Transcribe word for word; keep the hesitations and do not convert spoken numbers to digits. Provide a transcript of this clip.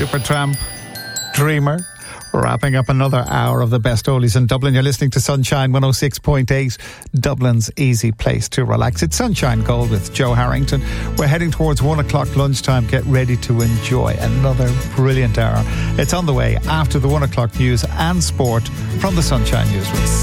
Supertramp, Dreamer, wrapping up another hour of the best oldies in Dublin. You're listening to Sunshine one oh six point eight, Dublin's easy place to relax. It's Sunshine Gold with Joe Harrington. We're heading towards one o'clock lunchtime. Get ready to enjoy another brilliant hour. It's on the way after the one o'clock news and sport from the Sunshine Newsroom.